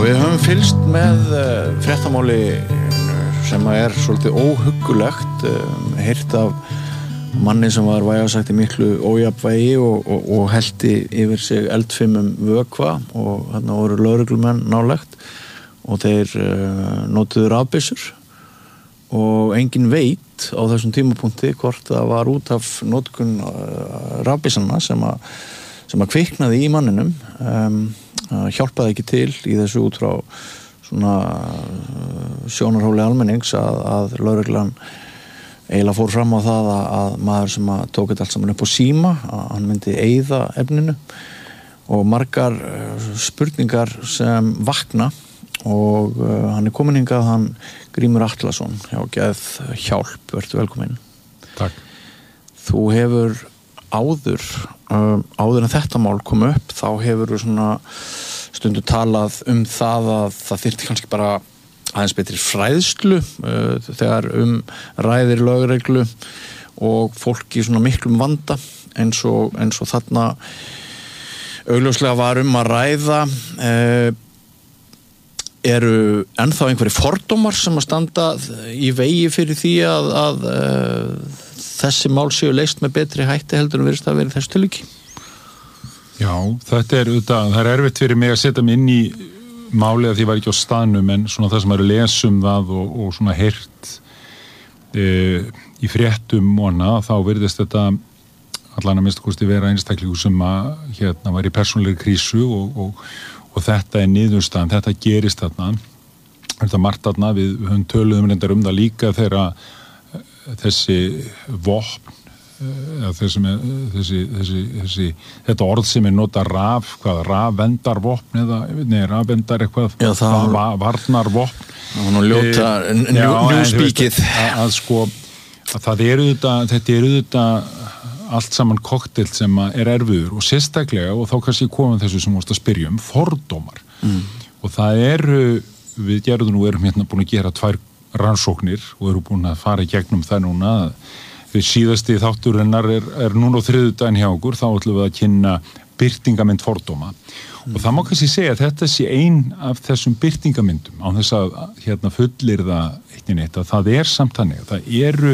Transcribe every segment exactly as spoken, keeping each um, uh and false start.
við höfum fylgst með uh, fréttamáli sem er svolítið óhuggulegt, um, heyrt af manni sem var vægast sagt í miklu ójafnvægi og, og, og hellti yfir sig eldfimum vökva og þarna voru lögreglumenn nálægt og þeir uh, notuðu rafbyssur og enginn veit á þessum tímapunkti hvort það var út af notkun uh, rafbyssanna sem að sem að kviknaði í manninum, um, hjálpaði ekki til í þessu út frá svona uh, sjónarhóli almennings að, að lögreglan eiginlega fór fram á það að, að maður sem að tók þetta allt saman upp á síma, að hann myndi eyða efninu og margar uh, spurningar sem vakna og uh, hann er komin hingað, hann Grímur Atlason hjá Geð Hjálp, vertu velkominn. Takk. Þú hefur áður, uh, áður en þetta mál kom upp, þá hefur þú svona stundu talað um það að það þyrfti kannski bara aðeins betri fræðslu uh, þegar um ræðir lögreglu og fólk í svona miklum vanda eins og, eins og þarna augljóslega var um að ræða. uh, eru ennþá einhverjir fordómar sem að standa í vegi fyrir því að, að uh, þessi mál séu leyst með betri hætti heldur en virðist að vera þessu tilviki? Já, þetta er auðvitað, það er erfitt fyrir mig að setja mig inn í málið að því var ekki á staðnum, en svona það sem eru lesum það og, og svona heyrt e, í fréttum og annað, þá virðist þetta allan að minnsta kosti vera einstaklingur sem að hérna var í persónulegri krísu og, og, og þetta er niðurstaðan, þetta gerist þarna, þetta margt þarna, við höfum töluðum reyndar um það líka þegar þessi vopn eða þessi, þessi, þessi, þessi þetta orð sem er nota raf, hvað, rafvendarvopn eða, nei, rafvendar eitthvað, já, það va varnarvopn. Það var nú ljóta, njúspíkið. Að, að sko, að það eru þetta, þetta eru þetta allt saman kokteil sem er erfiður og sérstaklega, og þá kannski komum þessu sem vorst að spyrja um, fordómar. Mm. Og það eru, við gerðum nú, erum hérna búin að gera tvær rannsóknir og erum búin að fara í gegnum það núna að við síðasti þátturinnar er, er núna á þriðjudaginn hjá okkur, þá ætlum við að kynna birtingamynd fordóma. Mm. Og það má kannski segja að þetta sé ein af þessum birtingamyndum á þess að hérna fullir það eitt en eitt að það er samt þannig, það eru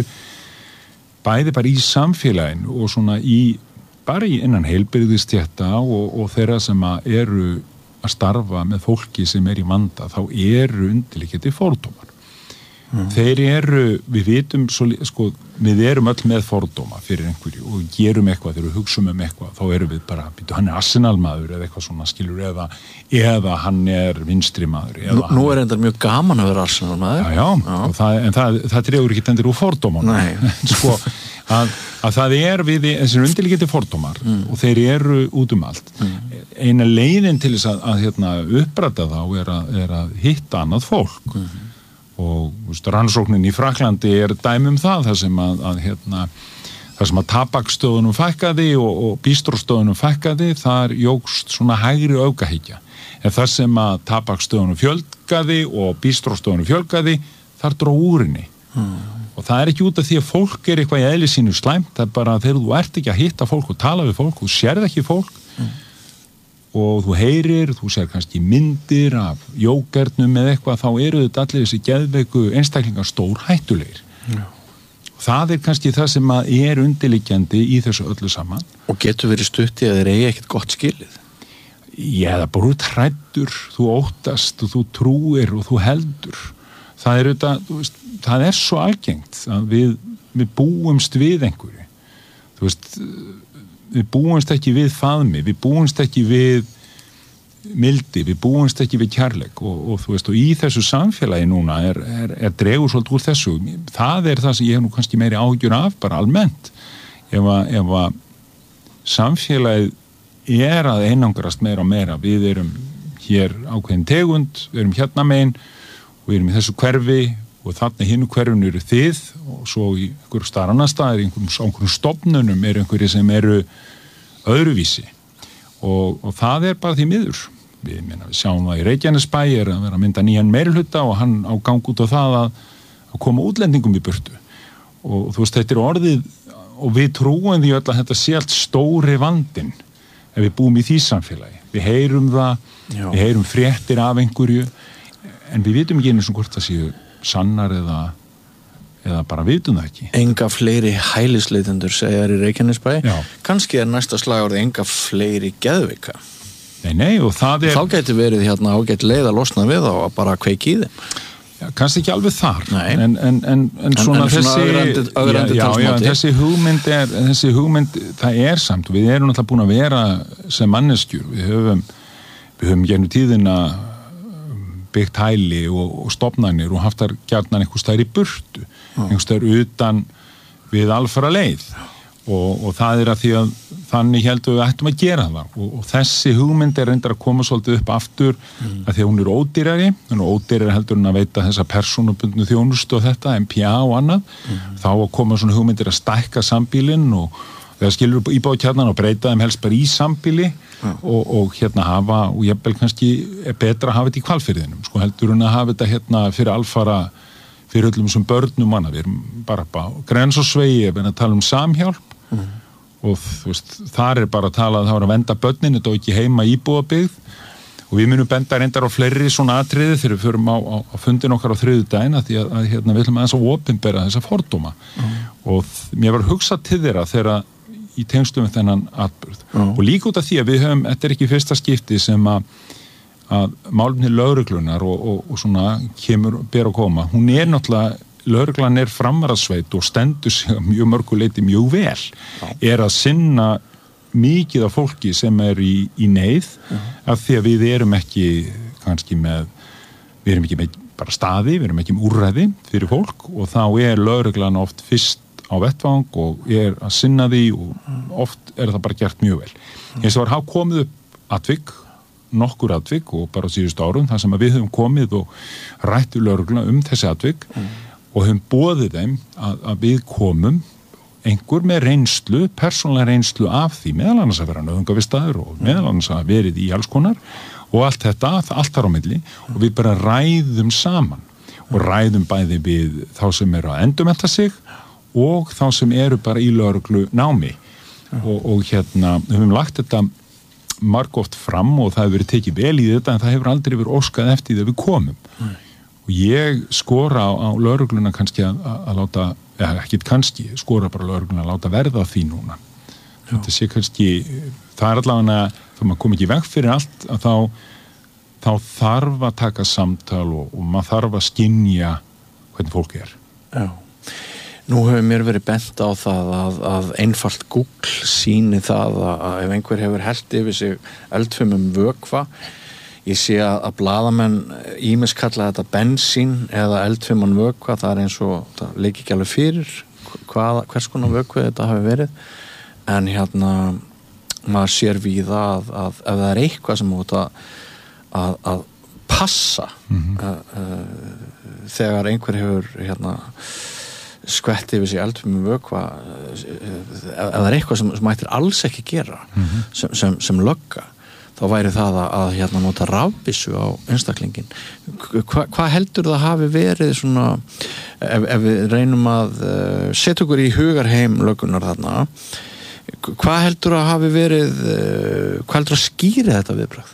bæði bara í samfélaginu og svona í, bara í innan heilbrigðisstétta og, og þeirra sem að eru að starfa með fólki sem er í vanda, þá eru undirliggjandi fordómar. Mm. Þeir eru, við vitum svo, sko, við erum öll með fordóma fyrir einhverju og gerum eitthvað, þegar við hugsaum um eitthvað þá erum við bara, býtu, hann er Arsenal-maður eða eitthvað svona, skilur, eða eða hann er vinstri-maður Nú, nú er enda mjög gaman að vera Arsenal-maður. Já, já, já. Og það, en það, það dregur ekki endur úr fordómanum. Sko, að, að það er við þessir undirliggjandi fordómar mm. og þeir eru út um allt. Mm. Eina leiðin til þess að, að hérna, uppræta þá er að, er að hitta annað fólk. Mm. Og veist, rannsóknin í Fraklandi er dæmi um það, þar sem að, að hérna, þar sem að tabakstöðunum fækkaði og, og bístróstöðunum fækkaði, þar jógst svona hægri öfgahyggja. En þar sem að tabakstöðunum fjölgaði og bístróstöðunum fjölgaði, þar dró úr henni. Mm. Og það er ekki út af því að fólk er eitthvað í eðli sínu slæmt, það er bara þegar þú ert ekki að hitta fólk og tala við fólk, þú sérð ekki fólk, mm. og þú heyrir, þú sér kannski myndir af jógernum eða eitthvað, þá eru þetta allir þessi geðveiku einstaklingar stór hættulegir. Já. Það er kannski það sem að er undirliggjandi í þessu öllu saman. Og getur verið stutt í að þeir eigi ekkert gott skilið? Já, það bara út hræddur, þú óttast og þú trúir og þú heldur. Það er, þetta, veist, það er svo algengt að við, við búumst við einhverju. Þú veist, við búumst ekki við faðmi, við búumst ekki við mildi, við búumst ekki við kærleik og, og þú veist, og í þessu samfélagi núna er, er, er dregur svolítið úr þessu. Það er það sem ég hef nú kannski meiri áhyggjur af, bara almennt. Ef að, ef að samfélagið er að einangrast meira og meira, við erum hér ákveðin tegund, við erum hérna megin og við erum í þessu hverfi og þarna hinu hverfinu eru þið og svo í einhverjum starf annar staðar, í einhverjum, einhverjum stofnunum eru einhverjir sem eru öðruvísi og, og það er bara því miður. Við, meina, við sjáum það í Reykjanesbæ er að vera að mynda nýjan meirihluta og hann á gang út á það að, að koma útlendingum í burtu og þú veist, þetta er orðið og við trúum því öll að þetta sé allt stóri vandinn ef við búum í því samfélagi. við heyrum það, Já. við heyrum fréttir af einhverju, en við vitum ekki einu sem hvort það séu sannar eða, eða bara vitum það ekki. Enga fleiri hælisleitendur segja þær í Reykjanesbæ. Já. Kannski er næsta slagorð enga fleiri geðveika. Nei, nei, og það er... Þá getur verið hérna ágætt leið að losna við þá og bara kveiki í þeim. Já, kannski ekki alveg þar, Nei. en, en, en, en svona En- en svona þessi... ögrandi- ögrandi já, já, já, talsmáti. þessi hugmynd er, þessi hugmynd, það er samt, við erum náttúrulega búin að vera sem manneskjur, við höfum, við höfum gennum tíðina byggt hæli og, og stofnanir og haft þar gjarnan einhvers staðar í burtu, einhvers staðar utan við alfara leið og, og það er að því að þannig heldum við ættum að gera það og, og þessi hugmynd er reyndar að koma svolítið upp aftur mm. að því að hún er ódýrari, hún er ódýrari heldur en að veita þessa persónubundnu þjónustu og þetta, M P A og annað, mm. þá að koma svona hugmyndir að stækka sambílinn og þegar skilur íbúðakjarnan og breyta þeim helst bara í sambíli mm. og, og hérna hafa, og jafnvel kannski er betra að hafa þetta í Hvalfirðinum, sko heldur en að hafa þetta hérna fyrir alfara, fyrir öllum sem börnum manna, við erum bara á Grens og Svegi, við erum að tala um samhjálp mm. og þú veist, þar er bara að tala að það var að venda börnin, þetta og ekki heima íbúðabyggð og við munum benda reyndar á fleiri svona atriði þegar við förum á, á, á fundin okkar á þriðjudaginn að því að, að hérna, við ætlum aðeins að opinbera þessa fordóma mm. og þ- mér var hugsað til þeirra þegar í tengslum við þennan atburð mm. og líka út af því að við höfum, þetta er ekki fyrsta skipti sem að, að málefni lögreglunar og, og, og svona kemur, ber að koma, hún er náttúrulega lögreglan er framvarðsveit og stendur sig að mjög mörgu leyti mjög vel Já. er að sinna mikið af fólki sem er í, í neyð uh-huh. af því að við erum ekki kannski með við erum ekki með bara staði, við erum ekki með úrræði fyrir fólk og þá er lögreglan oft fyrst á vettvang og er að sinna því og oft er það bara gert mjög vel eins og var hafa komið upp atvik nokkur atvik og bara á síðustu árum þar sem að við höfum komið og rættu lögregluna um þessi atvik uh-huh. og höfum boðið þeim að, að við komum einhver með reynslu, persónlega reynslu af því, meðal annars að vera nauðungarvistaður og meðal annars að verið í alls konar og allt þetta, allt þar á milli og við bara ræðum saman og ræðum bæði við þá sem eru að endurmennta sig og þá sem eru bara í lögreglu námi og, og hérna, við höfum lagt þetta margótt fram og það hefur verið tekið vel í þetta en það hefur aldrei verið óskað eftir því að við komum og ég skora á, á lögregluna kannski að, að láta, eða ekkit kannski, skora bara lögregluna að láta verða því núna. Já. Þetta sé kannski, það er allavega, þegar maður kom ekki veg fyrir allt, að þá, þá þarf að taka samtal og, og maður þarf að skynja hvernig fólk er. Já. Nú hefur mér verið bent á það að, að einfalt Google sýni það að, að ef einhver hefur hellt yfir sig eldfimum vökva ég sé að, að blaðamenn ýmis kalla þetta bensín eða eldfiman vökva, það er eins og það leiki ekki alveg fyrir hvað, hvers konar vökva þetta hafi verið en hérna maður sér víða að, að ef það er eitthvað sem út að, að, að passa mm-hmm. uh, uh, þegar einhver hefur hérna skvett yfir sig eldfimum vökva uh, ef það er eitthvað sem, sem mættir alls ekki gera mm-hmm. sem, sem, sem lögga þá væri það að, að hérna nota rafbyssu á einstaklingin. Hva, hvað heldur það hafi verið svona, ef, ef við reynum að uh, setja okkur í hugarheim löggunar þarna, hvað heldur það hafi verið, uh, hvað heldur það skýri þetta viðbragð?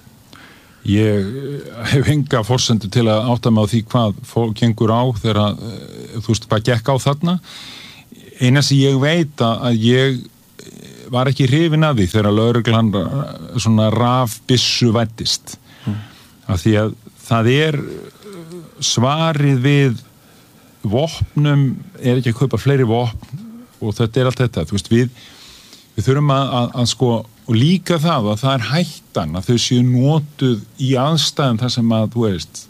Ég hef enga forsendu til að átta mig á því hvað fólk gengur á þegar, þú veist, hvað gekk á þarna. Eina sem ég veit að ég var ekki hrifin af því þegar lögreglan svona rafbyssu væddist mm. af því að það er svarið við vopnum er ekki að kaupa fleiri vopn og þetta er allt þetta þú veist við, við þurfum að, að, að sko og líka það að það er hættan að þau séu notuð í aðstæðum þar sem að þú veist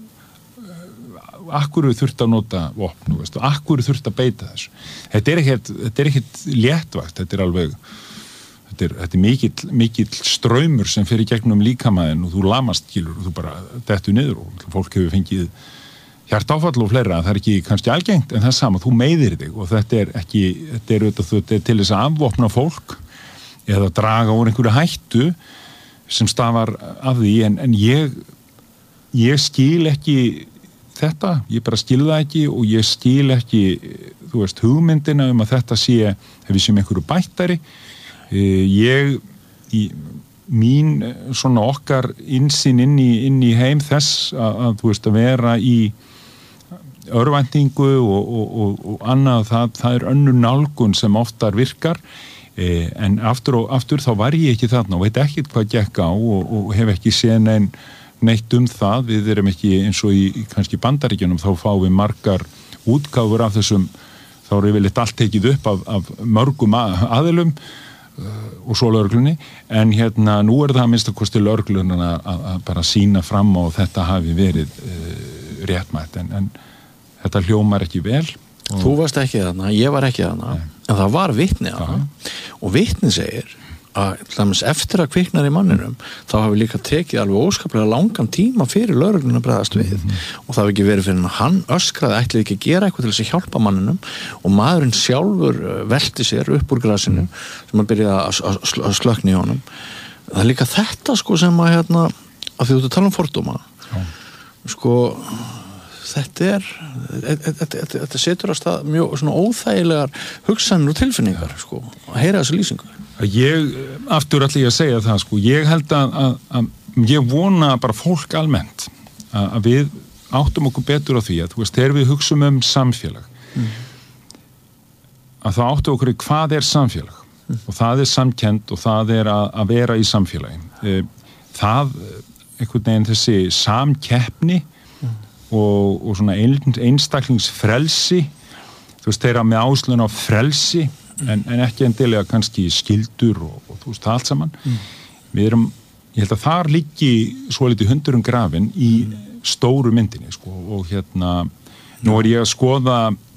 akkur við þurft að nota vopn veist, akkur við þurft að beita þessu þetta er ekkert, þetta er ekkert léttvægt þetta er alveg Þetta er, þetta er mikill, mikill straumur sem fyrir gegnum líkamæðin og þú lamast skilur og þú bara dettur niður og fólk hefur fengið hjartáfall og fleira, það er ekki kannski algengt en það er sama, þú meiðir þig og þetta er ekki, þetta er, þetta er til þess að afvopna fólk eða draga úr einhverju hættu sem stafar af því en, en ég ég skil ekki þetta, ég bara skil það ekki og ég skil ekki, þú veist, hugmyndina um að þetta sé, ef við séum einhverju bættari Ég, mín svona okkar innsýn inn í, inn í heim þess að, að þú veist að vera í örvæntingu og, og, og, og annað það, það er önnur nálgun sem oftar virkar eh, en aftur og aftur þá var ég ekki þarna og veit ekkert hvað gekk á og, og hef ekki séð neinn neitt um það, við erum ekki eins og í kannski Bandaríkjunum, þá fáum við margar útgáfur af þessum, þá er yfirleitt allt tekið upp af, af mörgum aðilum uh, og svo lögreglunni, en hérna nú er það að minnsta kosti lögreglunni að, að bara sína fram á þetta hafi verið uh, réttmætt, en, en þetta hljómar ekki vel. Þú varst ekki þarna, ég var ekki þarna, Nei. En það var vitni þarna og vitni segir að eftir að kviknar í manninum þá hafi líka tekið alveg óskaplega langan tíma fyrir lögregluna að bregðast við mm-hmm. og það hafi ekki verið fyrir að hann öskraði ætlaði ekki að gera eitthvað til þess að hjálpa manninum og maðurinn sjálfur velti sér upp úr grasinu mm. sem að byrja að, að slökna í honum. Það er líka þetta sko sem að hérna, að því þú ert að tala um fordóma Já. Sko þetta er þetta setur á stað mjög svona óþægilegar hugsanir og tilfinningar sko, að heyra þessu lýsingu. Ég, aftur ætla ég að segja það sko, ég held að, að, að ég vona bara fólk almennt að, að við áttum okkur betur á því að þú veist, þegar við hugsum um samfélag mm. að þá áttum okkur í hvað er samfélag mm. og það er samkennd og það er að, að vera í samfélagi. Það, einhvern veginn þessi samkeppni Og, og svona einstaklingsfrelsi þú veist, þeirra með áslun á frelsi en, en ekki endilega kannski skildur og, og þú veist, allt saman mm. við erum, ég held að þar liggi svo litið hundurinn grafin í mm. stóru myndinni, sko, og hérna nú er ég að skoða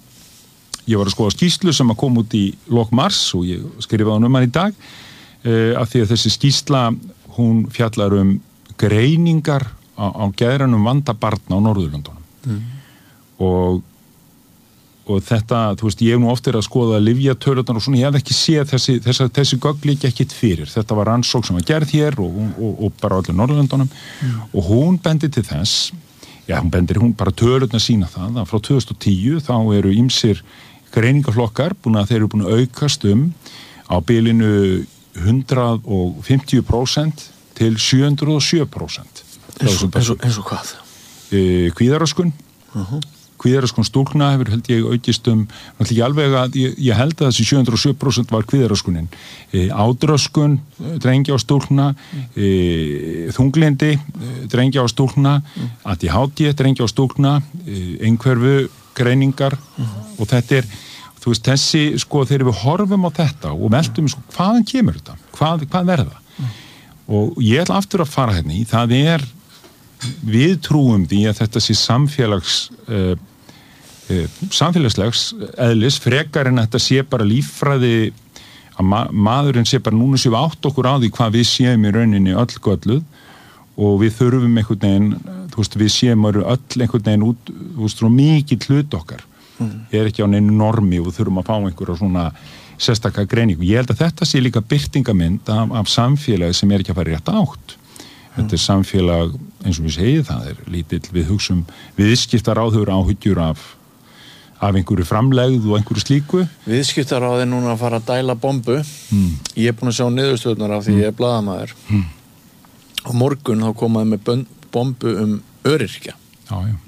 ég var að skoða skýrslu sem að kom út í lok mars og ég skrifaði um hann í dag uh, af því að þessi skýrsla hún fjallar um greiningar á, á geðrænum vanda barna á Norðurlöndunum mm. og, og þetta, þú veist, ég hef nú oft verið að skoða lyfjatölurnar og svona, ég hef ekki séð þessi, þessi, þessi gögn líka ekkit fyrir, þetta var rannsókn sem var gerð hér og, og, og bara á allir Norðurlöndunum mm. og hún bendir til þess, já, hún bendir, hún bara tölurnar sína það, að frá tvö þúsund og tíu þá eru ýmsir greiningaflokkar búin að þeir eru búin að aukast um á bilinu hundrað og fimmtíu prósent til sjö hundruð og sjö prósent. Eins og, eins og, eins og hvað? E, kvíðaröskun. Uh-huh. Kvíðaröskun stúlkna hefur held ég aukist um, náttúrulega alveg að ég, ég held að þessi sjö hundruð og sjö prósent var kvíðaröskunin. E, ádröskun, drengja á stúlkna, e, þunglindi, drengja á stúlkna, uh-huh. A D H D, drengja á stúlkna, e, einhverfu greiningar uh-huh. og þetta er, þú veist, þessi, sko, þegar við horfum á þetta og veltum, sko, hvaðan kemur þetta? Hvað, hvað verða? Uh-huh. Og ég ætla aftur að fara hérna í, það er, við trúum því að þetta sé samfélags, uh, uh, samfélagslegs eðlis, frekar en að þetta sé bara líffræði, að ma- maðurinn sé bara núna sé við átt okkur á því hvað við séum í rauninni öll gölluð og við þurfum einhvern veginn, þú veist, við séum öll einhvern veginn út, þú veist, og mikið hlut okkar, mm. er ekki á neinu normi og þurfum að fá einhverja svona sérstakka greiningu. Ég held að þetta sé líka birtingamynd af, af samfélagi sem er ekki að fara rétt átt. Mm. Þetta er samfélag, eins og við segjum, það er lítill, við hugsum, viðskiptaráður áhyggjur af, af einhverju framlegð og einhverju slíku. Viðskiptaráð er núna að fara að dæla bombu. Mm. Ég er búin að sjá niðurstöðunar af því mm. ég er blaðamaður. Mm. Og morgun þá komaði með bombu um öryrkja. Já, já.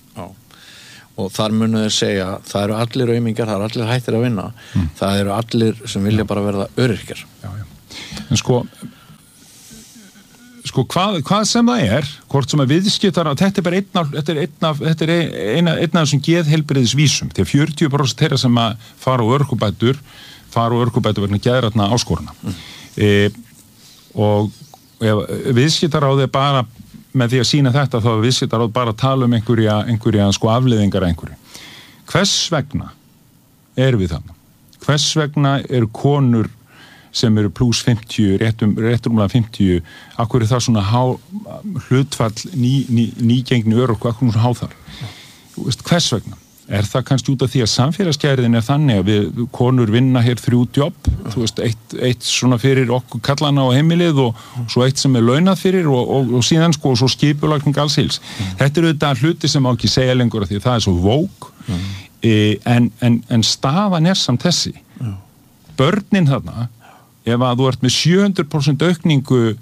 Og þar munu þeir segja, það eru allir aumingar, það eru allir hættir að vinna, mm. það eru allir sem vilja bara verða öryrkjar. Já, já. En sko, sko hvað, hvað sem það er, hvort sem að viðskiptar, þetta er bara einn af, þetta er einn af, þetta er eina, einn af þessum geðheilbrigðisvísum, því að fjörutíu prósent þeirra sem að fara á örkubætur, fara á örkubætur vegna geðrænna áskorana. Mm. E, og viðskiptaráð er bara með því að sína þetta þá er viðskiptaráð bara að tala um einhverja, einhverja sko afleiðingar einhverju. Hvers vegna erum við þarna? Hvers vegna eru konur sem eru pluss fimmtíu, réttum, réttumlega fimmtíu, akkur er það svona há, hlutfall ný, ný, nýgengni örorku, akkur svona há þar? Hvers vegna? Er það kannski út af því að samfélagsgerðin er þannig að við konur vinna hér þrjú jobb, þú veist, eitt, eitt svona fyrir okkur kallana á heimilið og svo eitt sem er launað fyrir og, og, og síðan sko og svo skipulagning alls hils. Mm. Þetta eru þetta hluti sem má ekki segja lengur af því að það er svo vók, mm. e, en, en, en staðan er samt þessi. Mm. Börnin þarna, ef að þú ert með sjö hundruð prósent aukningu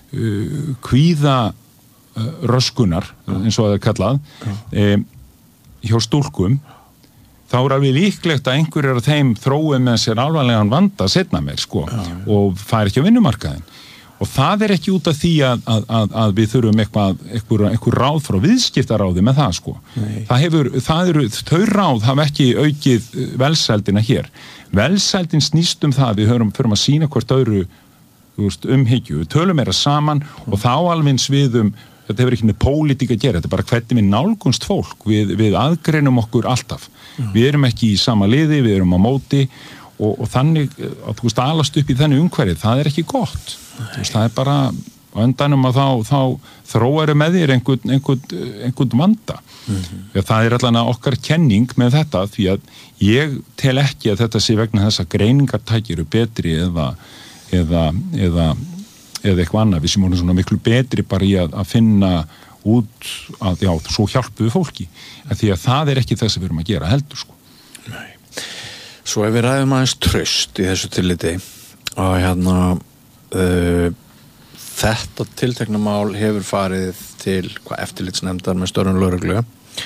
uh, kvíða uh, röskunar, eins og það er kallað, um, hjá stúlkum, þá er alveg líklegt að einhverjir af þeim þrói með sér alvarlegan vanda setna meir, sko, já, já. Og fær ekki á vinnumarkaðin. Og það er ekki út af því að, að, að, að við þurfum eitthvað, eitthvað, eitthvað ráð frá viðskiptaráði með það, sko. Það hefur, það eru, þau ráð hafa ekki aukið velsældina hér. Velsældin snýst um það, við höfum fyrir að sína hvort öðru, þú veist, umhyggju, við tölum meira saman mm. og þá alveg sviðum, þetta hefur ekki með pólitík að gera, þetta er bara hvernig við nálgunst fólk, við, við aðgreinum okkur alltaf. Mm. Við erum ekki í sama liði, við erum á móti og, og þannig að þú veist alast upp í þenni umhverfið, það er ekki gott. Þú veist, það er bara á endanum að þá, þá þróaru með þér einhvern, einhvern, einhvern vanda. Mm-hmm. Það er allan að okkar kenning með þetta því að ég tel ekki að þetta sé vegna þess að greiningartæki eru betri eða, eða, eða, eða eitthvað annað. Við sem vorum svona miklu betri bara í að, að finna út að, já, svo hjálpu við fólki. En því að það er ekki það sem við erum að gera heldur, sko. Nei. Svo ef við ræðum aðeins traust í þessu tilliti og hérna Uh, þetta tiltekna mál hefur farið til hvað eftirlitsnefndar með störfum lögreglu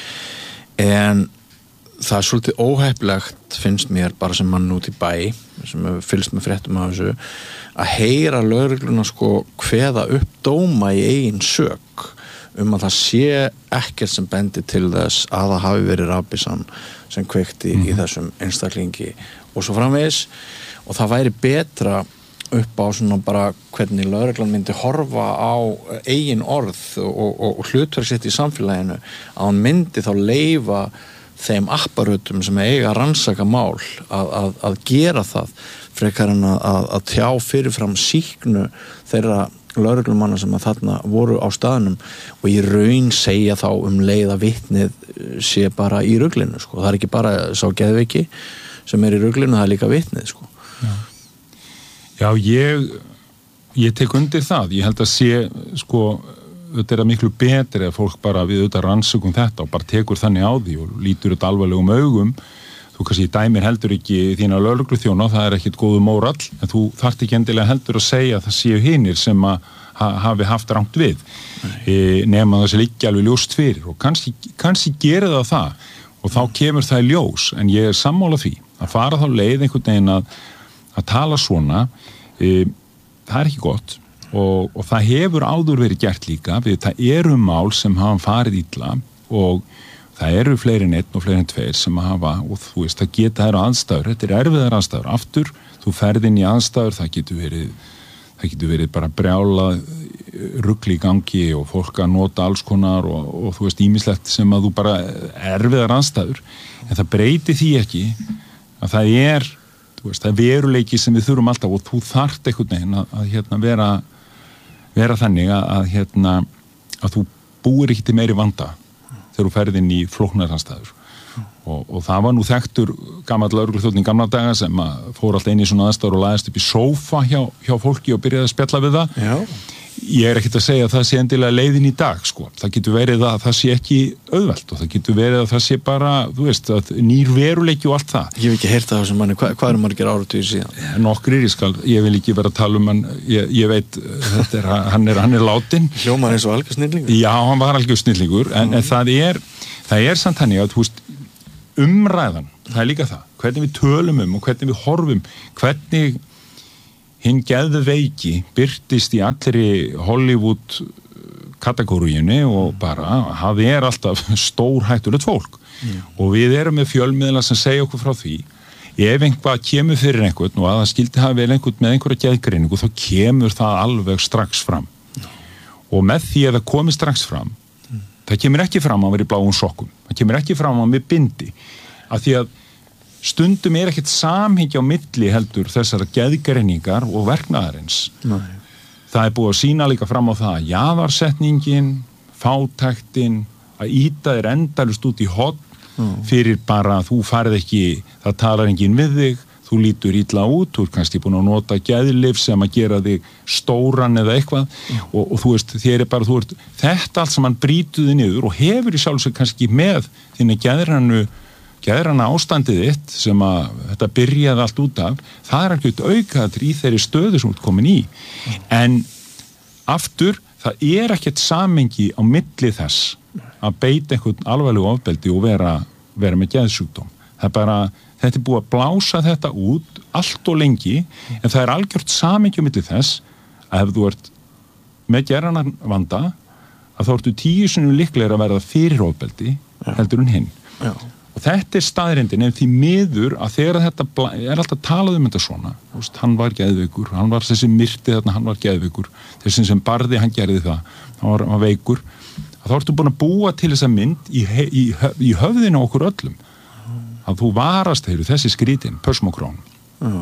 en það er svolítið óheppilegt finnst mér bara sem mann út í bæ sem hefur fylgst með fréttum af þessu að heyra lögregluna sko kveða upp dóma í eigin sök um að það sé ekkert sem bendir til þess að það hafi verið rafbyssan sem kveikti mm. í þessum einstaklingi og svo framvegis og það væri betra upp á svona bara hvernig lögreglan myndi horfa á eigin orð og, og, og hlutverk sitt í samfélaginu að hann myndi þá leyfa þeim apparutum sem eiga að rannsaka mál að, að, að gera það frekar en að, að tjá fyrirfram sýknu þeirra lögreglumanna sem að þarna voru á staðnum og í raun segja þá um leið að vitnið sé bara í ruglinu sko. Það er ekki bara sá geðveiki sem er í ruglinu, það er líka vitnið sko. Já. Já, ég, ég tek undir það. Ég held að sé, sko, þetta er miklu betri að fólk bara við auðvitað rannsökum þetta og bara tekur þannig á því og lítur þetta alvarlegum augum. Þú kannski dæmir heldur ekki þína lögregluþjóna, það er ekkit góðu mórall, en þú þarft ekki endilega heldur að segja að það séu hinir sem að ha, hafi haft rangt við, e, nema það sé ekki alveg ljóst fyrir og kannski, kannski gerir það það og þá kemur það í ljós, en ég er sammála því að fara þá leið einhvern veginn að að tala svona, e, það er ekki gott og, og það hefur áður verið gert líka, við það eru mál sem hafa farið illa og það eru fleiri en einn og fleiri en tveir sem hafa, og þú veist, það geta þær aðstæður, þetta er erfiðar aðstæður, aftur, þú ferð inn í aðstæður, það getur verið, það getur verið bara brjála rugl í gangi og fólk að nota alls konar og, og þú veist, ýmislegt sem að þú bara erfiðar aðstæður, en það breyti því ekki að það er Veist, það er veruleiki sem við þurfum alltaf og þú þarft einhvern veginn að, að hérna, vera, vera þannig að, að, hérna, að þú búir ekki til meiri vanda þegar þú ferð inn í flóknarhanstæður og, og það var nú þekktur gamall lögregluþjónn í gamla daga sem fór alltaf inn í svona aðstæður og lagðist upp í sófa hjá, hjá fólki og byrjaði að spjalla við það. Já. Ég er ekkert að segja að það sé endilega leiðin í dag, sko. Það getur verið að það sé ekki auðvelt og það getur verið að það sé bara, þú veist, að nýr veruleiki og allt það. Ég hef ekki heyrt það á þessum manni, Hva, hvað er margir áratugir síðan? Nokkrir, ég skal, ég vil ekki vera að tala um hann, ég, ég veit, þetta er, hann er, hann er látin. Hljómar eins og algjör snillingur? Já, hann var algjör snillingur, en, mm. en það er, það er samt hannig að, þú veist, umræðan, það er líka það, hvernig við tölum um og hvernig við horfum, hvernig hinn geðveiki birtist í allri Hollywood kategóriunni og bara það er alltaf stórhættulegt fólk mm. og við erum með fjölmiðla sem segja okkur frá því ef einhvað kemur fyrir einhvern og að það skildi hafa vel einhvern með einhverja geðgreiningu þá kemur það alveg strax fram mm. og með því að það komi strax fram mm. það kemur ekki fram að vera í bláum sokkum það kemur ekki fram að með bindi af því að stundum er ekkert samhengi á milli heldur þessara geðgreiningar og verknaðarins. Nei. Það er búið að sýna líka fram á það að jaðarsetningin, fátæktin, að ýta þér endalust út í horn mm. fyrir bara að þú farið ekki, það talar enginn við þig, þú lítur illa út, þú er kannski búin að nota geðlyf sem að gera þig stóran eða eitthvað mm. og, og þú veist, þér er bara, þú veist, þetta allt sem hann brýtuði niður og hefur í sjálfsög kannski með þínu geðrannu geðrana ástandið þitt sem að þetta byrjaði allt út af, það er alveg aukaður í þeirri stöðu sem þú ert komin í. En aftur, það er ekkert samengi á milli þess að beita einhvern alvarlegu ofbeldi og vera, vera með geðsjúkdóm. Það er bara, þetta er búið að blása þetta út allt og lengi, en það er algjört samengi á milli þess að ef þú ert með geðrænan vanda, að þá ertu tíu sinnum líklegir að verða fyrir ofbeldi heldur en hinn. Já. Og þetta er staðreyndin, en því miður að þegar þetta er alltaf talað um þetta svona, veist, hann var geðveikur, hann var þessi myrti þarna, hann var geðveikur, þessi sem barði, hann gerði það, hann var, hann var veikur, að þá ertu búin að búa til þessa mynd í, í, í höfðinu okkur öllum, að þú varast þeirru þessi skrítin, pösmokrón. Já.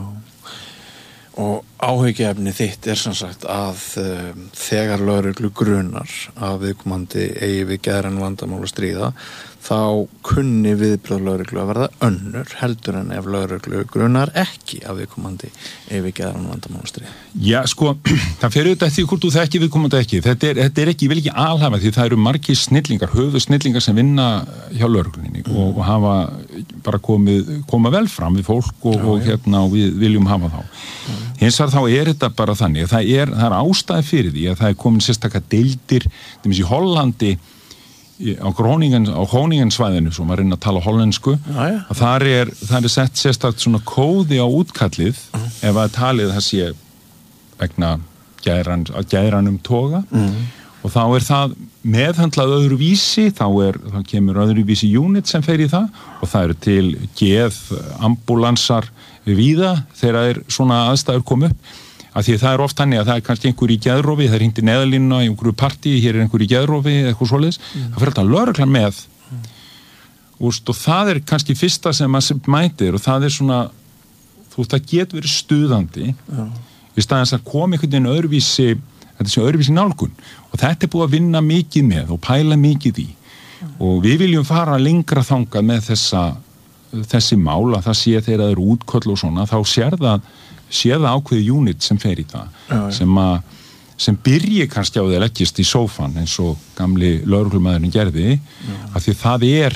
Og áhyggjuefni þitt er sem sagt að um, þegar lögreglu grunar að viðkomandi eigi við geðræn vandamál að stríða, þá kunni viðbrögð lögreglu að verða önnur heldur en ef lögreglu grunar ekki að viðkomandi eigi við geðræn vandamál að stríða. Já, sko, það fer auðvitað því hvort þú þekki viðkomandi ekki. Þetta er, þetta er ekki, ég vil ekki alhafa því það eru margir snillingar, höfu snillingar sem vinna hjá lögreglunni mm. og, og hafa bara komið, koma vel fram við fólk og, já, og hérna og við viljum hafa þá. Mm. Hins vegar þá er þetta bara þannig að það er, það er ástæði fyrir því að það er komin sérstaklega deildir, til dæmis í Hollandi á Groningen, á Groningen-svæðinu sem að reyna að tala hollensku, já, já. að þar er, þar er sett sérstakt svona kóði á útkallið mm. ef að talið það sé vegna gæðran, gæðranum toga mm. og þá er það meðhandlað öðru vísi, þá, er, þá kemur öðru vísi unit sem fer í það og það eru til geð ambulansar víða þegar er svona aðstæður kom upp að því það er oft hannig að það er kannski einhver í geðrofi, það er hringt í neðalínuna í einhverju partí, hér er einhver í geðrofi eða eitthvað svoleiðis, mm. það fyrir alltaf lögreglan með mm. Úst, og það er kannski fyrsta sem maður mætir og það er svona, þú veist, það getur verið stuðandi Já. Í staðins að koma einhvern veginn öðruvísi, þetta sé öðruvísi nálgun og þetta er búið að vinna mikið með og pæla mikið í mm. og við viljum fara lengra þangað með þessa, þessi mál að það sé þegar það eru útköll og svona, þá sér það séð ákveði unit sem fer í það já, já. sem að sem byrji kannski á því að leggjast í sófan eins og gamli lögreglumæðurinn gerði já. Að því það er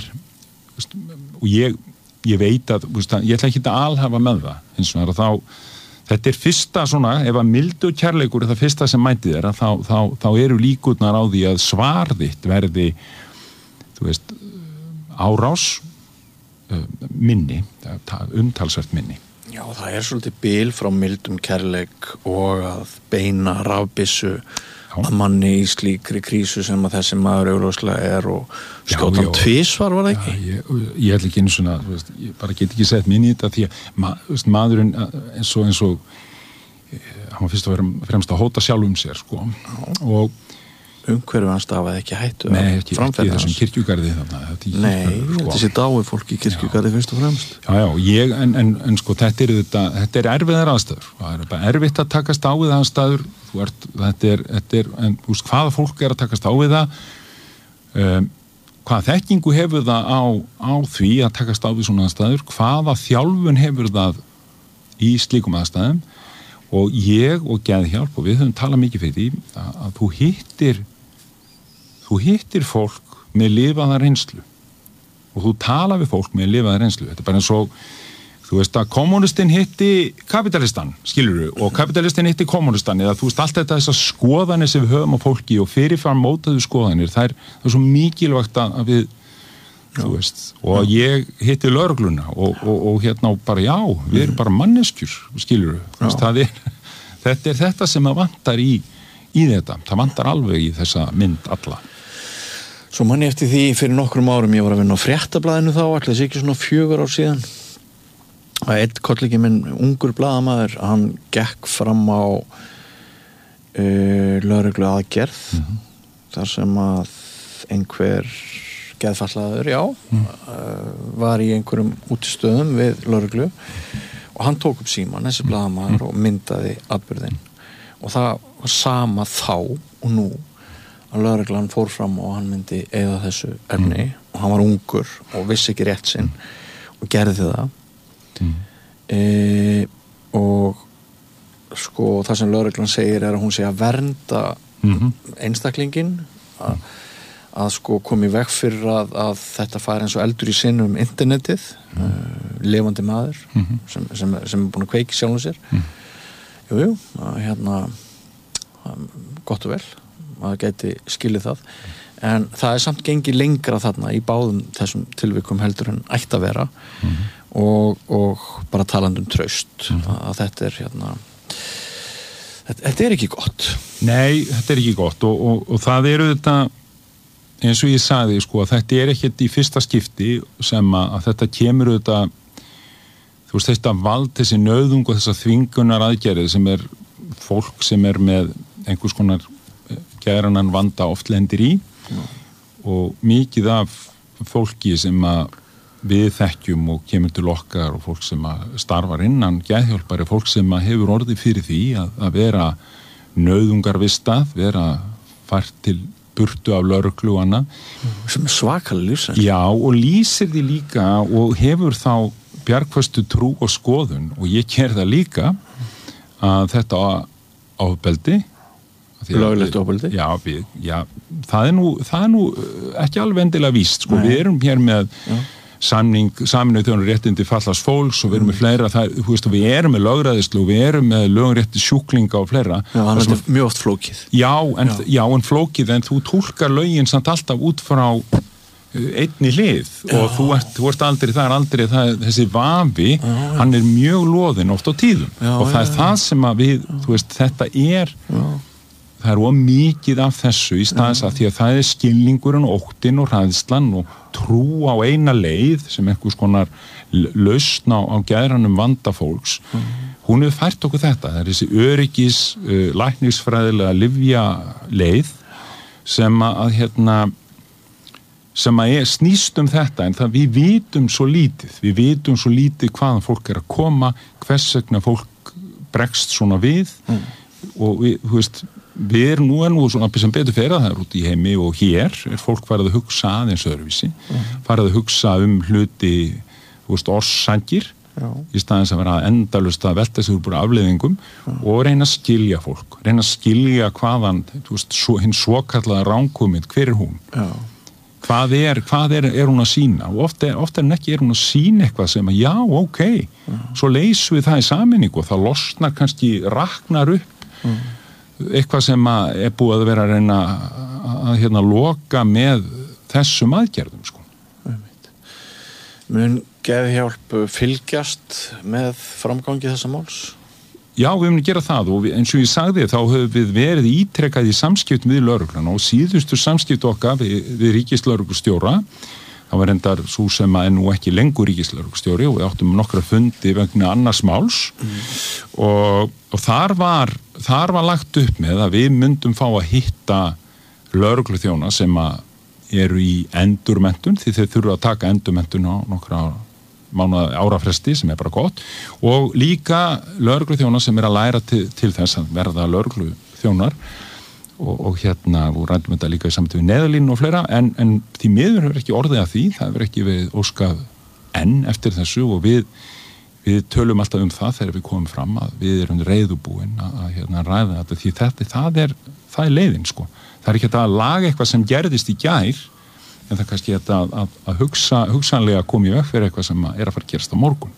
og ég, ég veit að ég ætla ekki að alhafa með það eins og það er að þá þetta er fyrsta svona, ef að mildi og kærleikur er það fyrsta sem mæti þér þá, þá, þá eru líkurnar á því að svar þitt verði þú veist árás minni, umtalsvert minni. Já, það er svolítið bil frá mildum kærleik og að beina rafbyssu að manni í slíkri krísu sem að þessi maður augljóslega er og skjóta hann tvisvar, var það ekki? Já, ég, ég ætla ekki einu svona, veist, ég bara get ekki sett minni í þetta því að ma, veist, maðurinn eins og, eins og hann var fyrst að vera fremst að hóta sjálf um sér, sko, Já. Og umhverfið hans stafaði ekki hættu Nei, ekki, ekki þessum kirkjugarði þarna Nei, sko. Þessi dái fólk í kirkjugarði fyrst og fremst Já, já, ég, en, en, en sko þetta er, þetta, þetta er erfiðar aðstæður það er bara erfitt að takast á við aðstæður ert, þetta er, þetta er en úst, hvaða fólk er að takast á við það um, hvaða þekkingu hefur það á, á því að takast á við svona aðstæður hvaða þjálfun hefur það í slíkum aðstæðum og ég og Geðhjálp og við höfum talað mikið fyrir því að, að þú hittir þú hittir fólk með lifaða reynslu og þú tala við fólk með lifaða reynslu þetta er bara eins og þú veist að kommunistinn hitti kapitalistan skilurðu og kapitalistin hitti kommunistan eða þú veist allt þetta þessar skoðanir sem við höfum á fólki og fyrirfram mótaðu skoðanir það er, það er svo mikilvægt að við já. Þú veist og já. Ég hitti lögregluna og, og, og hérna bara já við erum bara manneskjur skilurðu veist, það er, þetta er þetta sem að vantar í, í þetta það vantar alveg í þessa mynd alla Svo manni eftir því fyrir nokkrum árum ég var að vinna á Fréttablaðinu þá, ætli þessi ekki svona fjögur ár síðan að einn kollegi minn, ungur blaðamaður, hann gekk fram á uh, lögreglu aðgerð mm-hmm. þar sem að einhver geðfallaður, já, mm. uh, var í einhverjum útistöðum við lögreglu og hann tók upp símann, þessi blaðamaður mm. og myndaði atburðinn og það var sama þá og nú að lögreglan fór fram og hann myndi eyða þessu efni mm. og hann var ungur og vissi ekki rétt sinn og gerði það mm. e, og sko það sem lögreglan segir er að hún sé að vernda mm-hmm. einstaklingin að, að sko komi veg fyrir að, að þetta fari eins og eldur í sinn um internetið mm. uh, lifandi maður mm-hmm. sem, sem, sem er búin að kveiki sjálfum sér mm. jú, jú, að hérna að, gott og vel, maður gæti skilið það, en það er samt gengið lengra þarna í báðum þessum tilvikum heldur en ætti að vera mm-hmm. og, og bara talandum traust mm-hmm. að þetta er hérna þetta, þetta er ekki gott. Nei, þetta er ekki gott og, og, og það eru þetta eins og ég sagði sko að þetta er ekkert í fyrsta skipti sem að, að þetta kemur auðvitað þú veist þetta vald, þessi nauðung og þessa þvingunar aðgerðið sem er fólk sem er með einhvers konar geðrænan vanda oft lendir í Já. Og mikið af fólki sem að við þekkjum og kemur til okkar og fólk sem að starfar innan geðhjálpari, fólk sem að hefur orðið fyrir því að, að vera nauðungarvistað, vera fært til burtu af lögreglu og annað. Sem svakalega lífsætt. Já, og lýsir því líka og hefur þá bjargföstu trú og skoðun og ég ker það líka að þetta ofbeldi löglegt ofbeldi? Já, við, já það, er nú, það er nú ekki alveg endilega víst, sko, Nei. Við erum hér með já. samning, Sameinuðu þjóðanna réttindi fallaðs fólks og við erum með fleira, það, þú veist, við erum með lögræðislu og við erum með lögrétti sjúklinga og fleira. Já, þannig að þetta er mjög oft flókið. Já, en, já. já, en flókið, en þú túlkar lögin samt alltaf út frá einni hlið já. Og þú ert, þú ert aldrei, það er aldrei, það er, þessi vafi, já, já. Hann er mjög loðinn oft á tíðum já, og það já, er já. Það sem að við, já. Þú veist, þetta er, já. Það er of mikið af þessu í staðis að því að það er skilningurinn, óttinn og hræðslan og trú á eina leið sem einhvers konar lausn á, á geðrænum vanda fólks. Mm. Hún hefur fært okkur þetta. Það er þessi öryggis, uh, læknisfræðilega lyfja leið sem að, að hérna, sem að er, snýst um þetta en það við vitum svo lítið. Við vitum svo lítið hvaðan fólk er að koma, hvers vegna fólk bregst svona við mm. og við, þú veist, við erum nú en nú svona sem betur fyrir það er út í heimi og hér er fólk farið að hugsa aðeins öðruvísi mm. farið að hugsa um hluti þú veist, orsakir í staðins að vera endalaust að velta sig úr bara afleiðingum Já. Og reyna að skilja fólk reyna að skilja hvaðan þú veist, svo, hinn svokallaða rangkomið, hver er hún Já. Hvað er, hvað er, er hún að sína og oft er, oft er hún ekki, er hún að sína eitthvað sem að já, ok, Já. Svo leysum við það í sameiningu og það losnar kannski, raknar upp mm. eitthvað sem að er búið að vera að reyna að hérna loka með þessum aðgerðum sko. Mun geðhjálp fylgjast með framgangi þessa máls? Já, við höfum að gera það og við, eins og ég sagði þá höfum við verið ítrekkað í samskiptum við lögregluna og síðustu samskipt okkar við, við ríkislögreglustjóra það var endar svo sem að er nú ekki lengur ríkislögreglustjóri og við áttum nokkra fundi vegna annars máls mm. og, og þar var þar var lagt upp með að við myndum fá að hitta lögregluþjóna sem að eru í endurmenntun því þeir þurfa að taka endurmenntun á nokkra mánuða árafresti sem er bara gott og líka lögregluþjóna sem er að læra til, til þess að verða lögregluþjónar og, og hérna og rændum þetta líka í samtöfu neðalínu og fleira en, en því miður hefur ekki orðið að því það hefur ekki við óskað enn eftir þessu og við við tölum alltaf um það þegar við komum fram að við erum reiðubúin að, að hérna, ræða þetta því þetta, það er, það er leiðin sko. Það er ekki að laga eitthvað sem gerðist í gær en það er kannski að, að, að hugsa, hugsanlega koma í veg fyrir eitthvað sem er að fara að gerast á morgun.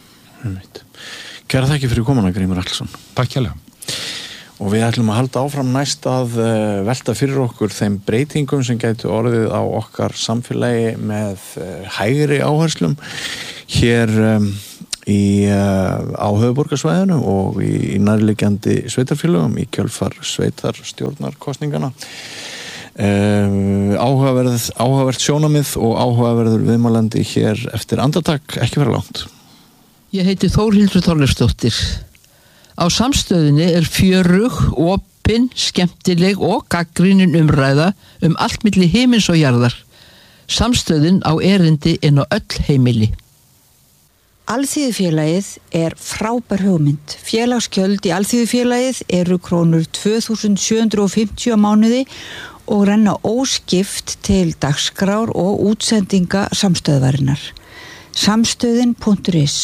Kæra þakki fyrir komuna Grímur Atlason. Takk hérlega. Og við ætlum að halda áfram næst að uh, velta fyrir okkur þeim breytingum sem gætu orðið á okkar samfélagi með uh, hægri áherslum hér um, í, uh, á höfuðborgarsvæðinu og í, í nærliggjandi sveitarfélögum í kjölfar sveitarstjórnarkosningana. Uh, áhugaverð, áhugavert sjónamið og áhugaverður viðmælandi hér eftir andartak, ekki vera langt. Ég heiti Þórhildur Þorleifsdóttir. Á Samstöðinni er fjörug, opin, skemmtileg og gagnrýnin umræða um allt milli himins og jarðar. Samstöðin á erindi inn á öll heimili. Alþýðufélagið er frábær hugmynd. Félagsgjöld í Alþýðufélagið eru krónur tvö þúsund sjö hundruð fimmtíu á mánuði og renna óskipt til dagskrár og útsendinga samstöðvarinnar. Samstöðin punktur is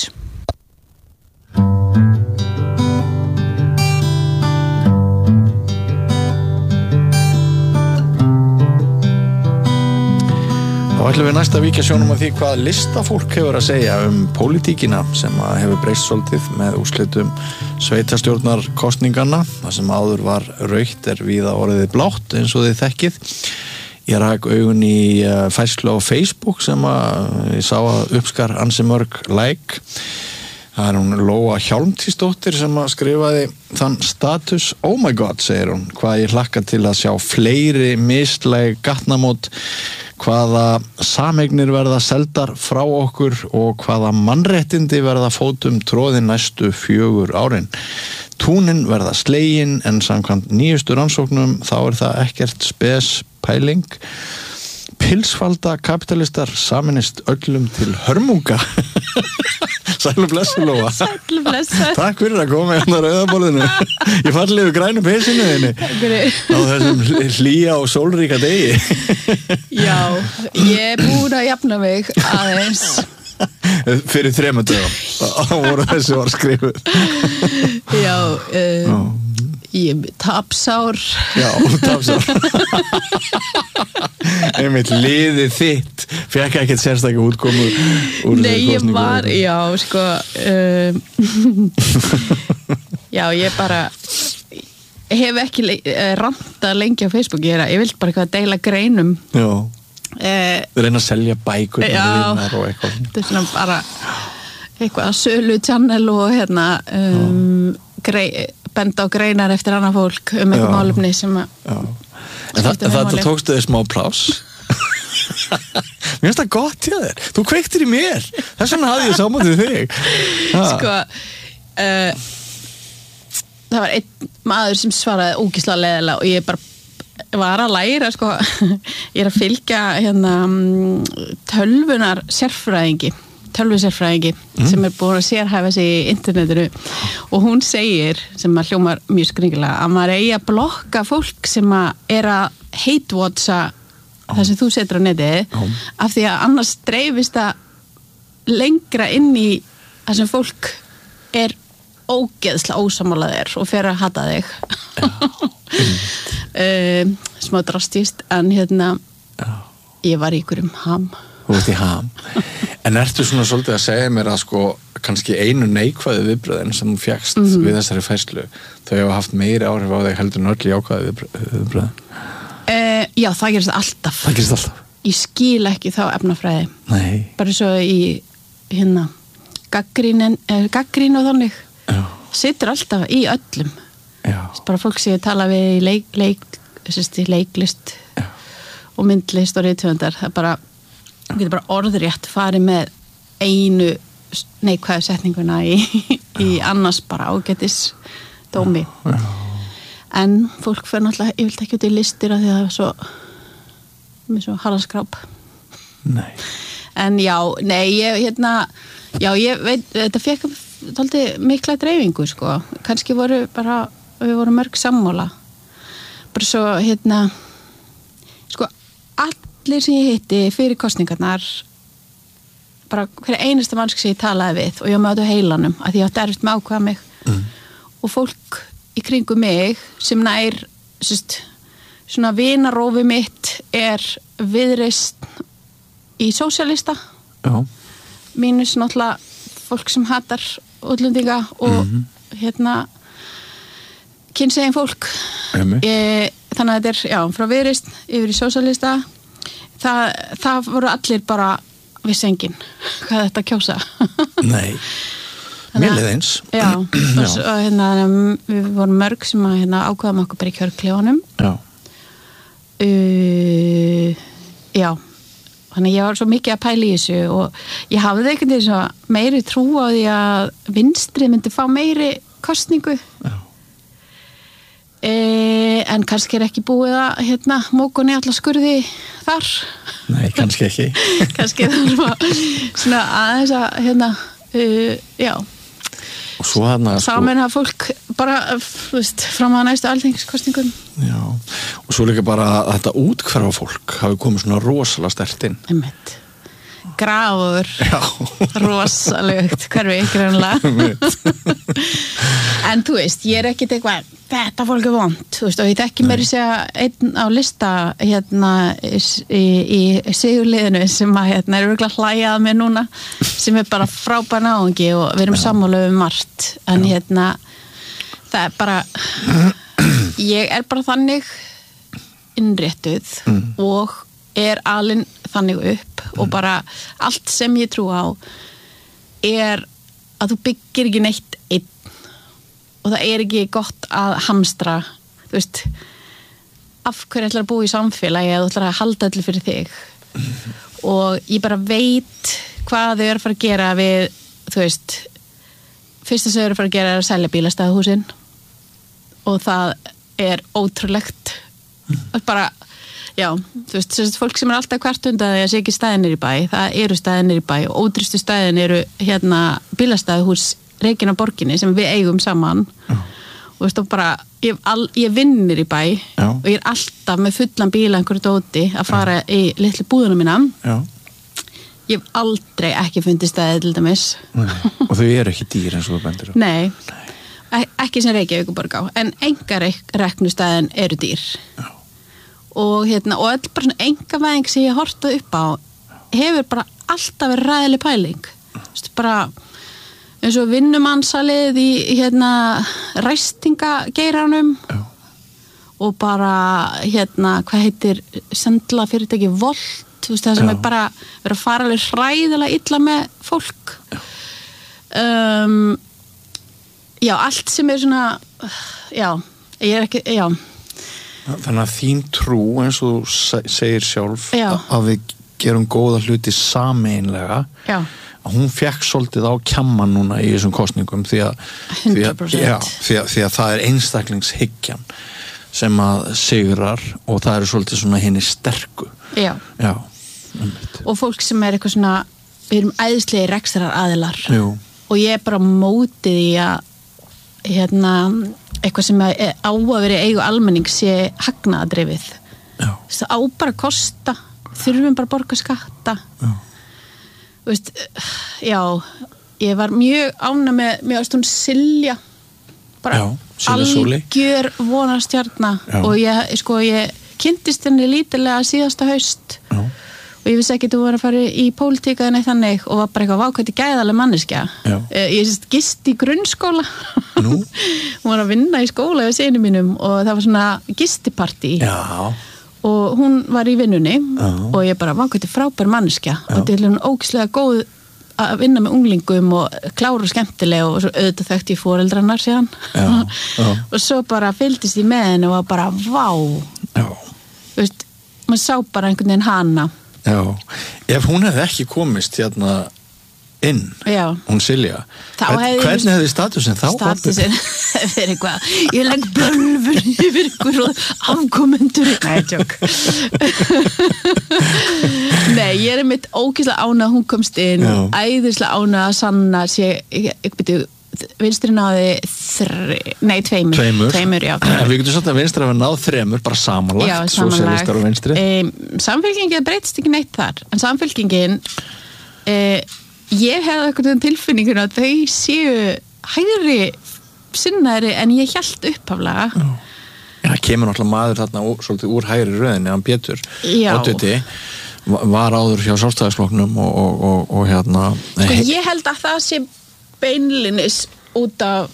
Þá Þá ætlum við næst að víkja sjónum að því hvað listafólk hefur að segja um pólitíkina sem að hefur breyst svolítið með úrslitum sveitarstjórnarkosninganna. Það sem áður var rautt er víða orðið blátt eins og þið þekkið. Ég rak augun í færslu á Facebook sem að ég sá að uppskar ansi mörg like. Það er hún Lóa Hjálmtísdóttir sem að skrifaði þann status. Oh my god, segir hún, hvað ég hlakka til að sjá fleiri mislæg gatnamót, hvaða sameignir verða seldar frá okkur og hvaða mannréttindi verða fótum tróðin næstu fjögur árin. Túnin verða slegin en samkvæmt nýjustu rannsóknum þá er það ekkert spes pæling. Pilsfalda kapitalistar saminist öllum til hörmunga. Sælu blessu, Lóa. Sælu blessu. Takk fyrir að koma hérna á rauðaborðinu. Ég falli yfir grænu peysinu þinni. Takk fyrir. Á þessum hlýja og sólríka degi. Já, ég er búin að jafna mig aðeins. Fyrir þremur dögum. Þá voru þessi var skrifuð. Já, um, ég tapsár. Já, tapsár. Einmitt liðið þitt fekk ekkert sérstaklega útkomu úr Nei, ég var, já, sko um, já, ég bara hef ekki le rantað lengi á Facebook. Ég, er, ég vil bara eitthvað að deila greinum. Já, eh, reyna að selja bækur já, og eitthvað. Þetta er svona bara eitthvað að sölu channel og hérna um, grei, benda á greinar eftir annað fólk um eitthvað málefni sem að En þa þetta tókstu þér smá pláss. Mér finnst það gott hjá þér. Þú kveiktir í mér. Þess vegna hafði ég sámátið þig. Ha. Sko, uh, það var einn maður sem svaraði ógeðslega leiðilega og ég bara var að læra, sko. Ég er að fylgja hérna tölvunar sérfræðingi, tölvusérfræðingi mm. sem er búin að sérhæfa sig í internetinu og hún segir, sem að hljómar mjög skringilega, að maður eigi að blokka fólk sem að er að hate-watcha oh. það sem þú setur á netið oh. af því að annars dreifist það lengra inn í það sem fólk er ógeðslega ósamálað þér og fer að hata þig. um, smá drastíst en hérna oh. ég var í ykkurum ham. Þú ert í ham. En ertu svona svolítið að segja mér að sko kannski einu neikvæðu viðbröðin sem þú fékkst mm -hmm. við þessari færslu, þau hafa haft meiri áhrif á þig heldur en öll jákvæðu viðbröðin? Uh, já, það gerist alltaf. Það gerist alltaf? Ég skil ekki þá efnafræði. Nei. Bara svo í hérna gaggrínin, eh, gaggrín og þannig. Já. Situr alltaf í öllum. Já. Bara fólk sem ég tala við í leik, leik, sérst, leiklist Já. Og myndlist og rithöfundar, það er bara þú getur bara orðrétt farið með einu neikvæðu setninguna í, í annars bara ágætis dómi. Já, já. En fólk fer náttúrulega, ég vil ekki út í listir af því að það er svo með svo harðaskráp. Nei. En já, nei, ég, hérna, já, ég veit, þetta fekk tóldi mikla dreifingu, sko. Kannski voru bara, við vorum mörg sammála. Bara svo, hérna, sko, allir sem ég hitti fyrir kosningarnar, bara hver einasta mannsk sem ég talaði við og ég var með á heilanum, að ég átti erfitt með ákvaða mig. Mm. Og fólk í kringum mig sem nær, sérst, svona vinarófi mitt er viðreist í sósíalista. Já. Mínus náttúrulega fólk sem hatar útlendinga og mm-hmm. hérna kynsegin fólk. Ég, þannig að þetta er, já, frá viðreist yfir í sósíalista. Það, það voru allir bara vissi enginn hvað þetta kjósa. Nei. Mér leið eins. Já, og svo, hérna, við vorum mörg sem að hérna, ákveðum okkur bara í kjörklefanum. Já. Uh, já, þannig ég var svo mikið að pæla í þessu og ég hafði einhvern veginn svo meiri trú á því að vinstri myndi fá meiri kostningu. Já. Uh, en kannski er ekki búið að hérna, mókunni alla skurði þar. Nei, kannski ekki. Kannski það var svona aðeins að hérna, uh, já. Og svo þarna saman að fólk bara, þú veist, fram að næstu alþingiskostningum. Já, og svo líka bara að þetta útkvarfa fólk hafi komið svona rosalega sterkt inn. Einmitt. grafur rosalegt hverfi greinlega en þú veist, ég er ekkit eitthvað þetta fólk er vont, þú veist, og ég þekki mér segja einn á lista hérna í, í, í sigurliðinu sem að hérna er örgulega hlæjað mér núna sem er bara frábær náungi og við erum sammála um margt en Já. hérna það er bara ég er bara þannig innréttuð mm. og er alin þannig upp mm. og bara allt sem ég trú á er að þú byggir ekki neitt einn og það er ekki gott að hamstra þú veist af hverju ætlar að búa í samfélagi að þú ætlar að halda allir fyrir þig mm. og ég bara veit hvað þau eru að fara að gera við þú veist fyrsta sem þau eru að fara að gera er að selja bílastæðahúsin og það er ótrúlegt mm. bara já, þú veist, þessi fólk sem er alltaf hvert undan því að sé ekki stæðinir í bæ, það eru stæðinir í bæ og ódýrstu stæðin eru hérna bílastæðahús reikin á borginni sem við eigum saman já. Og veist, og bara, ég, all, ég vinnir í bæ já. Og ég er alltaf með fullan bíla einhverju dóti að fara já. Í litlu búðuna mína já. Ég hef aldrei ekki fundið stæði til dæmis og þau eru ekki dýr eins og þú bendir Nei, Nei. ekki sem Reykjavíkurborg á en engar reknu stæðin eru dýr já og hérna, og öll bara svona engavæðing sem ég horfði upp á hefur bara alltaf verið ræðileg pæling þú veist, bara eins og vinnumansalið í hérna ræstingageiranum og bara hérna, hvað heitir sendla fyrirtæki Volt, þú veist, það sem Já. Er bara verið að fara alveg hræðilega illa með fólk um, já, allt sem er svona já, ég er ekki, já Þannig að þín trú, eins og þú segir sjálf, Já. Að við gerum góða hluti sameinlega, Já. Að hún fekk svolítið á kjamman núna í þessum kosningum því að, því að, já, því að, því að það er einstaklingshyggjan sem að sigrar og það eru svolítið svona henni sterku. Já. Já. Og fólk sem er eitthvað svona, við erum æðislega rekstrar aðilar Jú. Og ég er bara mótið í að hérna eitthvað sem er á að vera í eigu almenning sé hagnaðardrifið það á bara að kosta þurfum bara að borga skatta já. Veist, já ég var mjög ánægð með mjög ástun Silja bara já, algjör vonarstjarna og ég, sko, ég kynntist henni lítilega síðasta haust já. Og ég vissi ekki að þú var að fara í pólitíka en eitt þannig og var bara eitthvað vákvætti gæðaleg manneskja. Ég sést gist í grunnskóla. Nú? Hún var að vinna í skóla við sinni mínum og það var svona gistipartí. Já. Og hún var í vinnunni Já. Og ég bara vákvætti frábær manneskja. Já. Og til hún ógislega góð að vinna með unglingum og klára og skemmtilega og svo auðvitað þekkti ég foreldrannar síðan. Já. Já. Og svo bara fylgdist ég með henni og var bara vá. Já. Þú veist, maður sá bara einhvern veginn hana. Já, ef hún hefði ekki komist hérna inn, Já. Hún Silja, hefði hvernig hefði statusinn þá? Statusinn hefði eitthvað, ég legg bölfur yfir ykkur og afkomendur. Nei, tjók. Nei, ég er mitt ógeðslega ánægð að hún komst inn, Já. Æðislega ánægð að sanna sé, ég, ég byrju, vinstri náði þri, nei, tveimur. Tveimur. Tveimur, já. En við getum sagt að vinstri hafa náð þremur, bara samanlagt, já, samanlagt. Sósíalistar og vinstri. E, samfélkingin breytist ekki neitt þar, en samfélkingin, e, ég hefði eitthvað tilfinningun að þau séu hægri sinnaðri en ég hélt upphaflega. Já. Já, það kemur náttúrulega maður þarna úr, svolítið úr hægri röðinni, hann Pétur Oddviti, var áður hjá Sjálfstæðisflokknum og, og, og, og hérna... Sko, ég held að það sé beinlinis út af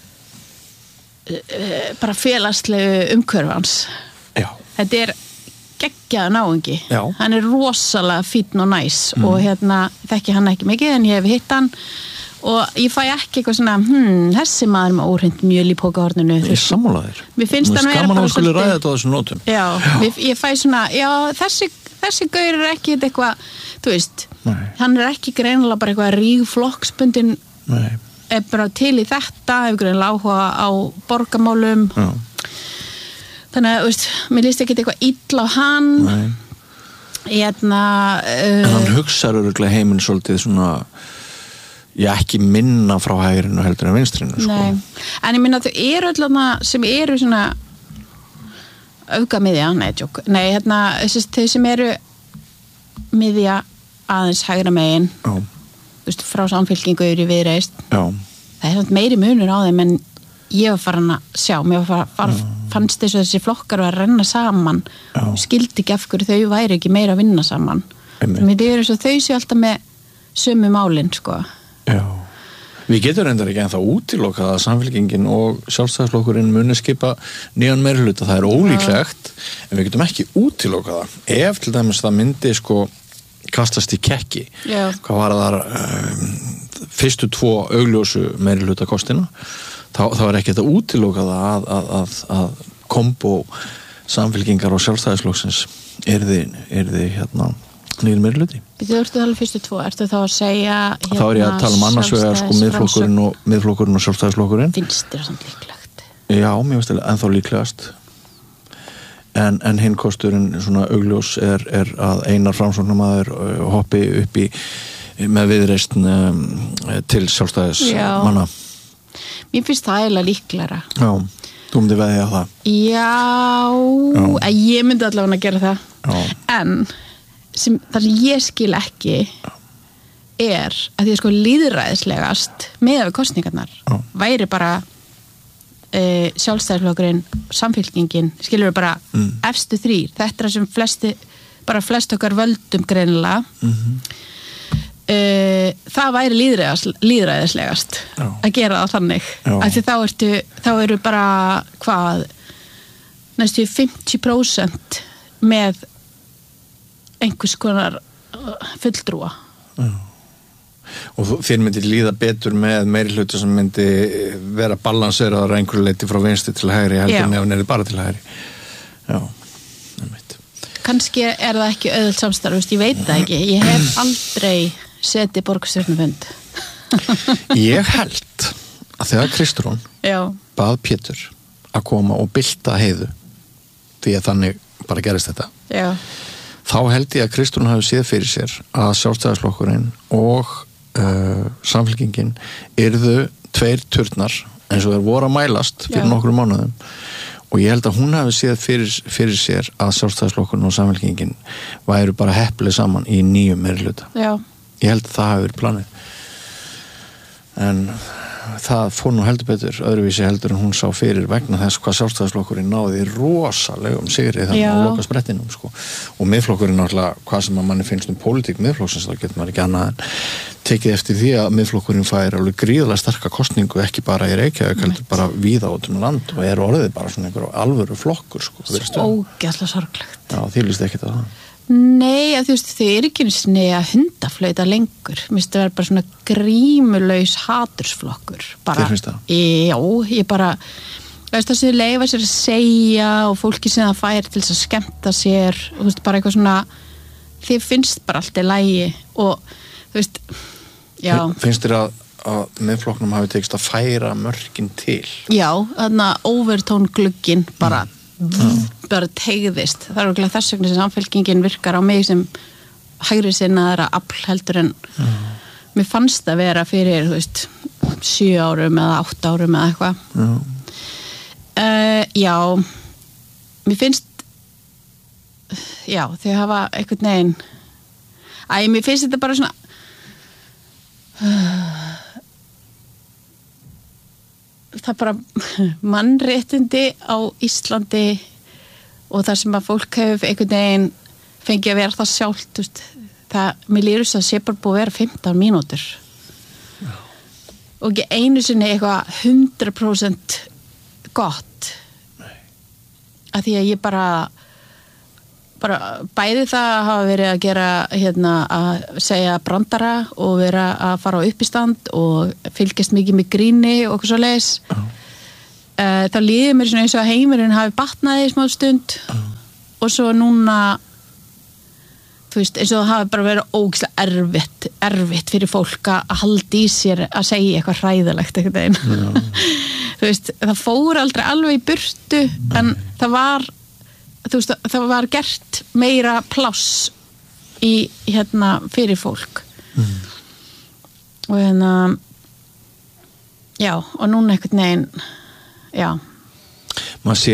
uh, bara félagslegu umhverfans. Já. Þetta er geggjaður náungi. Já. Hann er rosalega fínn og næs mm. og hérna þekki hann ekki mikið en ég hef hitt hann og ég fæ ekki eitthvað svona hm, þessi maður með óhreint mjöl í pókahorninu. Ég sammála þér. Mér finnst hann vera bara svolítið ræða þetta á þessum nótum. Já, já. Við, ég fæ svona já, þessi, þessi gaur er ekki eitthvað, þú veist, Nei. Hann er ekki greinilega bara eitthvað rígflokksbundin Nei. Er bara til í þetta ef greinilega áhuga á borgamálum. Já. Þannig að, þú veist, mér líst ekki eitthvað illa á hann. Nei. Hérna uh, En hann hugsar örugglega heiminn svolítið svona já, ekki minna frá hægrinu heldur en vinstrinu, sko. Nei, en ég minna að þau eru öllana sem eru svona öfgamiðja, nei, tjók, nei, hérna, þess, þau sem eru miðja aðeins hægra megin Já. Þú veist, frá Samfylkingu yfir í Viðreisn Já. það er svona meiri munur á þeim en ég var farin að sjá mér var farin, fannst þess að þessi flokkar var að renna saman Já. skildi ekki af hverju þau væri ekki meira að vinna saman Einmitt. mér er eins og þau séu alltaf með sömu málin sko Já. Við getum reyndar ekki ennþá útilokað að Samfylkingin og Sjálfstæðisflokkurinn muni skipa nýjan meirihluta, það er ólíklegt en við getum ekki útilokað það ef til dæmis það myndi sko kastast í kekki Já. hvað var þar um, fyrstu tvo augljósu meirihluta kostina þá, þá er ekki þetta útilokað að, að, að, að kombo Samfylkingar og Sjálfstæðisflokksins yrði, yrði hérna nýjum meirihluti. Þú ertu alveg fyrstu tvo, ertu þá að segja hérna, þá er ég að tala um annars vegar sko miðflokkurinn og, miðflokkurinn og Sjálfstæðisflokkurinn. Finnst þér samt líklegt? Já, mér finnst það ennþá líklegast. En, en hinn kosturinn svona augljós er, er að Einar Framsóknarmaður hoppi upp í með Viðreisn um, til Sjálfstæðismanna. Mér finnst það eiginlega líklegra. Já, þú myndi veðja það. Já, Já. ég myndi allavega að gera það. Já. En sem, það sem ég skil ekki er að því að sko lýðræðislegast með við kostningarnar Já. væri bara e, Sjálfstæðisflokkurinn, Samfylkingin skilur við bara mm. efstu þrýr þetta er sem flesti, bara flest okkar völdum greinilega Mhm. e, það væri lýðræðis, lýðræðislegast Já. að gera það þannig Já. af því þá ertu, þá eru bara hvað næstu fimmtíu prósent með einhvers konar fulltrúa og þér myndi líða betur með meirihluta sem myndi vera balanseraður einhverju leiti frá vinstri til hægri heldur en ef hann er bara til hægri. Já, einmitt. Kannski er það ekki auðvöld samstarf, veist, ég veit það ekki ég hef aldrei setið borgarstjórnarfund Ég held að þegar Kristrún Já. bað Pétur að koma og bylta Heiðu því að þannig bara gerist þetta Já. þá held ég að Kristrún hafi séð fyrir sér að Sjálfstæðisflokkurinn og uh, Samfylkingin yrðu tveir turnar eins og þeir voru að mælast fyrir Já. nokkrum mánuðum og ég held að hún hafi séð fyrir, fyrir sér að Sjálfstæðisflokkurinn og Samfylkingin væru bara hepplega saman í nýjum meirihluta. Já. Ég held að það hafi verið planið en það fór nú heldur betur öðruvísi heldur en hún sá fyrir vegna þess hvað Sjálfstæðisflokkurinn náði rosalegum sigri þannig á loka sprettinum sko. og miðflokkurinn náttúrulega hvað sem að manni finnst um pólitík miðflokksins þá getur maður ekki annað en tekið eftir því að miðflokkurinn fær alveg gríðarlega sterka kostningu ekki bara í Reykjavík heldur bara víða út um land og er orðið bara svona einhver alvöru flokkur sko, ógeðslega sorglegt. Já, þið líst ekki það. Nei, að þú veist, þau eru ekki einu að hundaflauta lengur. Mér finnst það vera bara svona grímulaus hatursflokkur. Þér finnst það? Já, ég bara, veist það sem þau leyfa sér að segja og fólki sem það fær til þess að skemmta sér og þú veist, bara eitthvað svona, þið finnst bara allt í lagi og þú veist, já. Finnst þér að, að miðflokknum hafi tekist að færa mörkin til? Já, þarna overtón glugginn bara Mm. bara tegðist það er okkur þess vegna sem Samfylkingin virkar á mig sem hægri sinnaðara afl heldur en mm. mér fannst það vera fyrir þú veist, sjö árum eða átta árum eða eitthvað mm. uh, já mér finnst já þau hafa einhvern veginn æ, mér finnst þetta bara svona uh, það bara mannréttindi á Íslandi og það sem að fólk hefur einhvern veginn fengið að vera það sjálft veist, það, mér lýður þess að sé bara búið að vera fimmtán mínútur Já. Og ekki einu sinni eitthvað hundrað prósent gott Nei. Að því að ég bara bara bæði það að hafa verið að gera hérna að segja brandara og vera að fara á uppistand og fylgjast mikið með gríni og okkur svo leis uh. uh, þá líður mér svona eins og að heimurinn hafi batnaði í smá stund uh. og svo núna þú veist eins og það hafi bara verið ógeðslega erfitt erfitt fyrir fólk að halda í sér að segja eitthvað hræðilegt eitthvað einn þú veist það fór aldrei alveg í burtu Nei. En það var þú veist, það var gert meira pláss í hérna fyrir fólk mm. og hérna já, og núna einhvern veginn já maður sé